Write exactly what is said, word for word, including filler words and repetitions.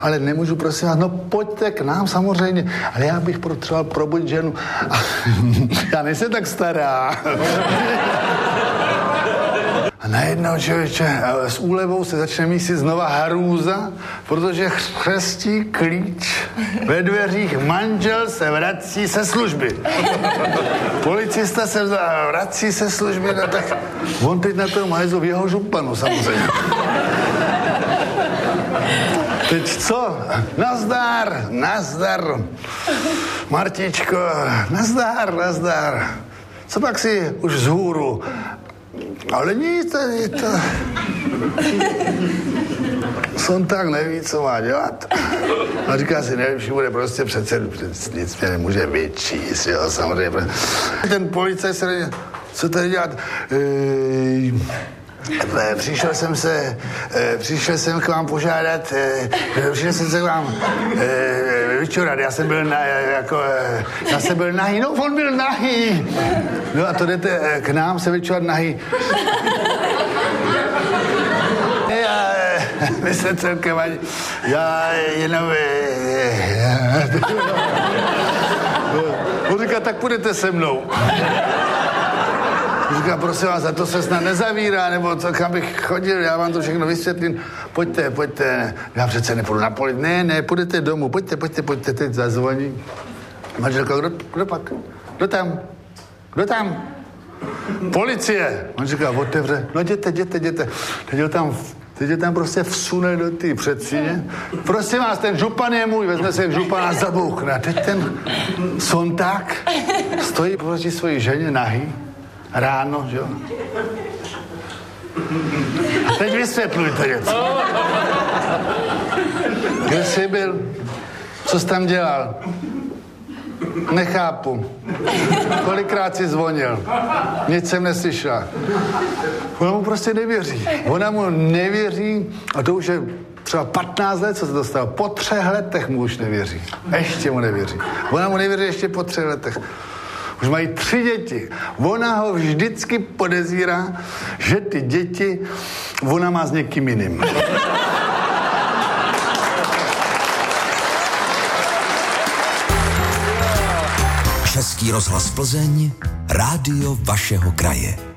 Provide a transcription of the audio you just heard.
Ale nemůžu, prosím vás, no pojďte k nám samozřejmě, ale já bych potřeboval probudit ženu. A já nejsem tak stará. A najednou, člověče, s úlevou se začne mísit znova hrůza, protože chřestí klíč ve dveřích, manžel se vrací se služby. Policista se vrací se služby, no tak on teď na tom hajzl v jeho županu samozřejmě. Teď co? Nazdar, nazdar. Martičko, nazdar, nazdar. Co pak si už vzhůru? Ale nic, to je to... Son tak neví, co má dělat. A říká si, nevím, že bude prostě přece nic mě nemůže vyčíst, jo, samozřejmě. Ten policajt se co tady dělat? Ej... Přišel jsem se, přišel jsem k vám požádat, přišel jsem se k vám vyčurat, já jsem byl na, jako, já jsem byl nahý, no on byl nahý. No a to jdete k nám se vyčurat nahý. Já, my se celkem ani, já jenom, on říká, tak půjdete se mnou. Říká, prosím vás, za to se snad nezavírá, nebo co, kam bych chodil, já vám to všechno vysvětlím. Pojďte, pojďte, já přece nepůjdu na poli. Ne, ne, půjdete domů, pojďte, pojďte, pojďte, teď zazvoní. Manželka, kdo, kdo pak? Kdo tam? Kdo tam? Policie. On říká, otevře, no jděte, jděte, jděte. Teď ho tam, teď ho tam prostě vsune do té předsíně. Prosím vás, ten župan je můj, vezme se župana za bouchna. Teď ten sonták stojí proti svojí ženě nahý. Ráno, že jo? A teď vysvětlujte něco. Kde jsi byl? Co jsi tam dělal? Nechápu. Kolikrát jsi zvonil? Nic jsem neslyšela. Ona mu prostě nevěří. Ona mu nevěří a to už je třeba patnáct let, co se dostalo. Po třech letech mu už nevěří. Ještě mu nevěří. Ona mu nevěří ještě po třech letech. Už mají tři děti. Ona ho vždycky podezírá, že ty děti ona má s někým jiným. Český rozhlas Plzeň, rádio vašeho kraje.